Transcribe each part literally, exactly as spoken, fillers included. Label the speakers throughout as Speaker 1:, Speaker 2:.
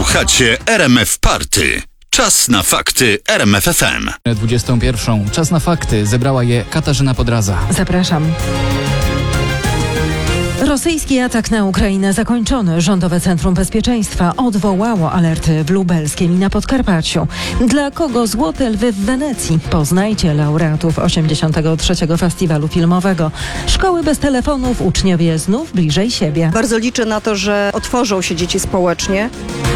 Speaker 1: Słuchacie R M F Party. Czas na fakty R M F F M.
Speaker 2: dwudziestą pierwszą. Czas na fakty. Zebrała je Katarzyna Podraza.
Speaker 3: Zapraszam. Rosyjski atak na Ukrainę zakończony. Rządowe Centrum Bezpieczeństwa odwołało alerty w Lubelskiem i na Podkarpaciu. Dla kogo Złote Lwy w Wenecji? Poznajcie laureatów osiemdziesiątego trzeciego Festiwalu Filmowego. Szkoły bez telefonów, uczniowie znów bliżej siebie.
Speaker 4: Bardzo liczę na to, że otworzą się dzieci społecznie.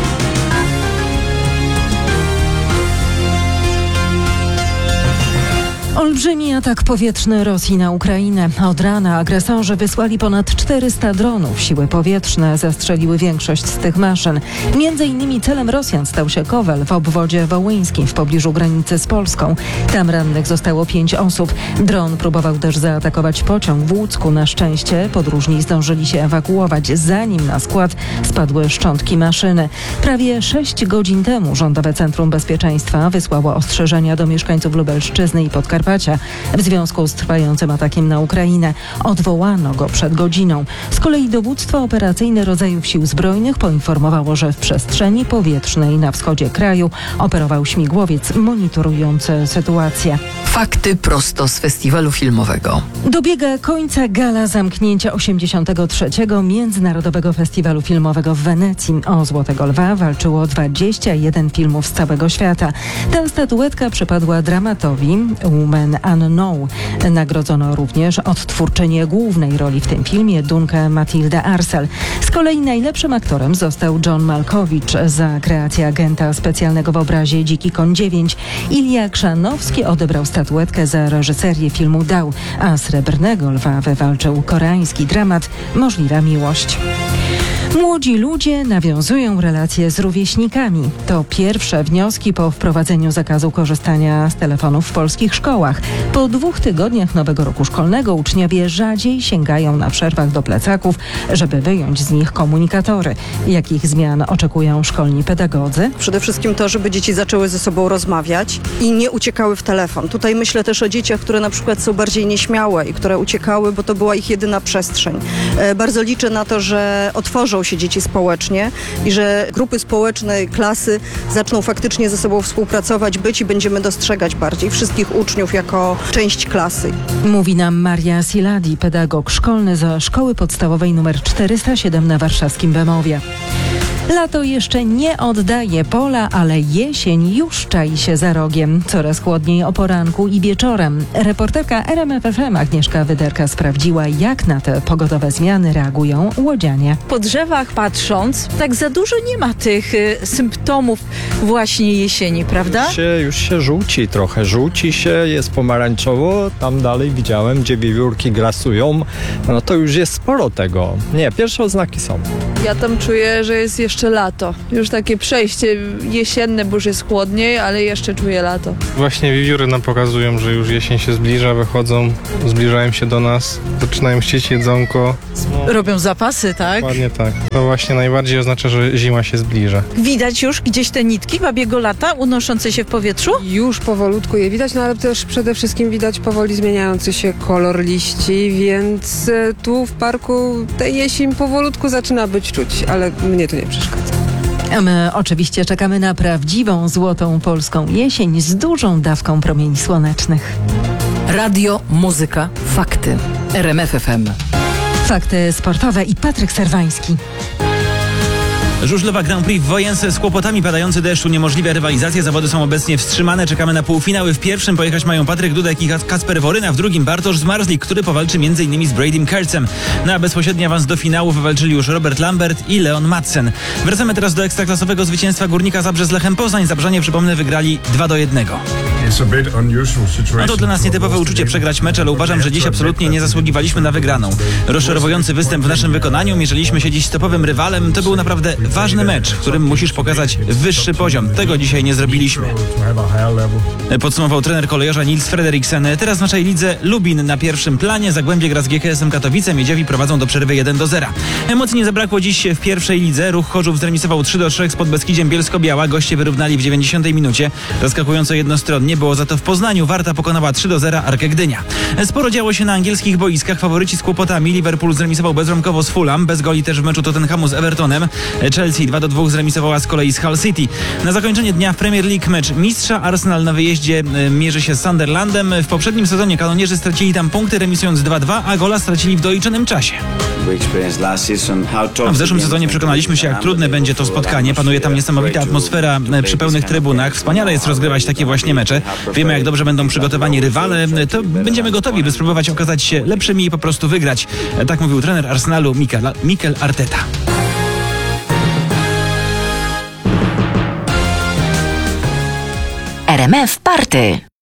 Speaker 3: Olbrzymi atak powietrzny Rosji na Ukrainę. Od rana agresorzy wysłali ponad czterysta dronów. Siły powietrzne zastrzeliły większość z tych maszyn. Między innymi celem Rosjan stał się Kowel w obwodzie wołyńskim w pobliżu granicy z Polską. Tam rannych zostało pięć osób. Dron próbował też zaatakować pociąg w Łucku. Na szczęście podróżni zdążyli się ewakuować, zanim na skład spadły szczątki maszyny. Prawie sześć godzin temu Rządowe Centrum Bezpieczeństwa wysłało ostrzeżenia do mieszkańców Lubelszczyzny i Podkarpacia w związku z trwającym atakiem na Ukrainę. Odwołano go przed godziną. Z kolei dowództwo operacyjne rodzajów sił zbrojnych poinformowało, że w przestrzeni powietrznej na wschodzie kraju operował śmigłowiec monitorujący sytuację.
Speaker 5: Fakty prosto z festiwalu filmowego.
Speaker 3: Dobiega końca gala zamknięcia osiemdziesiątego trzeciego Międzynarodowego Festiwalu Filmowego w Wenecji. O Złotego Lwa walczyło dwadzieścia jeden filmów z całego świata. Ta statuetka przypadła dramatowi Woman Unknown. Nagrodzono również odtwórczynię głównej roli w tym filmie, Dunkę Matildę Arcel. Z kolei najlepszym aktorem został John Malkowicz za kreację agenta specjalnego w obrazie Dziki Koń dziewięć. Ilja Chrzanowski odebrał statuetkę za reżyserię filmu Dał, a Srebrnego Lwa wywalczył koreański dramat Możliwa miłość. Młodzi ludzie nawiązują relacje z rówieśnikami. To pierwsze wnioski po wprowadzeniu zakazu korzystania z telefonów w polskich szkołach. Po dwóch tygodniach nowego roku szkolnego uczniowie rzadziej sięgają na przerwach do plecaków, żeby wyjąć z nich komunikatory. Jakich zmian oczekują szkolni pedagodzy?
Speaker 4: Przede wszystkim to, żeby dzieci zaczęły ze sobą rozmawiać i nie uciekały w telefon. Tutaj myślę też o dzieciach, które na przykład są bardziej nieśmiałe i które uciekały, bo to była ich jedyna przestrzeń. E, bardzo liczę na to, że otworzą się dzieci społecznie i że grupy społeczne, klasy zaczną faktycznie ze sobą współpracować, być i będziemy dostrzegać bardziej wszystkich uczniów jako część klasy.
Speaker 3: Mówi nam Maria Siladi, pedagog szkolny ze Szkoły Podstawowej nr czterysta siedem na warszawskim Bemowie. Lato jeszcze nie oddaje pola, ale jesień już czai się za rogiem. Coraz chłodniej o poranku i wieczorem. Reporterka R M F F M Agnieszka Wyderka sprawdziła, jak na te pogodowe zmiany reagują łodzianie.
Speaker 6: Po drzewach patrząc, tak za dużo nie ma tych y, symptomów właśnie jesieni, prawda?
Speaker 7: Się, już się żółci trochę, żółci się, jest pomarańczowo, tam dalej widziałem, gdzie wiewiórki grasują, no to już jest sporo tego. Nie, pierwsze oznaki są.
Speaker 8: Ja tam czuję, że jest jeszcze lato. Już takie przejście jesienne, bo już jest chłodniej, ale jeszcze czuję lato.
Speaker 9: Właśnie wiewióry nam pokazują, że już jesień się zbliża, wychodzą, zbliżają się do nas, zaczynają chcieć jedzonko.
Speaker 6: Robią zapasy, tak?
Speaker 9: Dokładnie tak. To właśnie najbardziej oznacza, że zima się zbliża.
Speaker 6: Widać już gdzieś te nitki babiego lata unoszące się w powietrzu?
Speaker 10: Już powolutku je widać, no ale też przede wszystkim widać powoli zmieniający się kolor liści, więc tu w parku tę jesień powolutku zaczyna być czuć, ale mnie to nie przeszkadza.
Speaker 3: A my oczywiście czekamy na prawdziwą złotą polską jesień z dużą dawką promieni słonecznych.
Speaker 5: Radio, muzyka, fakty. R M F F M.
Speaker 3: Fakty sportowe i Patryk Serwański.
Speaker 11: Żużlowa Grand Prix w Wojence z kłopotami, padający deszcz uniemożliwia rywalizację. Zawody są obecnie wstrzymane. Czekamy na półfinały. W pierwszym pojechać mają Patryk Dudek i Kacper Woryna, w drugim Bartosz Zmarzlik, który powalczy między innymi z Bradym Kertzem. Na bezpośredni awans do finału wywalczyli już Robert Lambert i Leon Madsen. Wracamy teraz do ekstraklasowego zwycięstwa Górnika Zabrze z Lechem Poznań. Zabrzanie, przypomnę, wygrali dwa do jednego. No to dla nas nietypowe uczucie przegrać mecz, ale uważam, że dziś absolutnie nie zasługiwaliśmy na wygraną. Rozczarowujący występ w naszym wykonaniu. Mierzyliśmy się dziś z topowym rywalem. To był naprawdę ważny mecz, w którym musisz pokazać wyższy poziom. Tego dzisiaj nie zrobiliśmy. Podsumował trener kolejorza Nils Frederiksen. Teraz w naszej lidze Lubin na pierwszym planie. Zagłębie gra z G K S-em Katowice. Miedziowi prowadzą do przerwy jeden do zera. Emocji nie zabrakło dziś w pierwszej lidze. Ruch Chorzów zremisował trzy do trzech z Podbeskidziem Bielsko-Biała. Goście wyrównali w dziewięćdziesiątej minucie. Zaskakująco jednostronnie, bo było za to w Poznaniu. Warta pokonała trzy do zera Arkę Gdynia. Sporo działo się na angielskich boiskach. Faworyci z kłopotami. Liverpool zremisował bezbramkowo z Fulham. Bez goli też w meczu Tottenhamu z Evertonem. Chelsea dwa do dwóch zremisowała z kolei z Hull City. Na zakończenie dnia w Premier League mecz mistrza. Arsenal na wyjeździe mierzy się z Sunderlandem. W poprzednim sezonie kanonierzy stracili tam punkty, remisując dwa dwa, a gola stracili w doliczonym czasie. W zeszłym sezonie przekonaliśmy się, jak trudne będzie to spotkanie. Panuje tam niesamowita atmosfera przy pełnych trybunach. Wspaniale jest rozgrywać takie właśnie mecze. Wiemy, jak dobrze będą przygotowani rywale. To będziemy gotowi, by spróbować okazać się lepszymi i po prostu wygrać. Tak mówił trener Arsenalu Mikel, Mikel Arteta.
Speaker 12: R M F Party.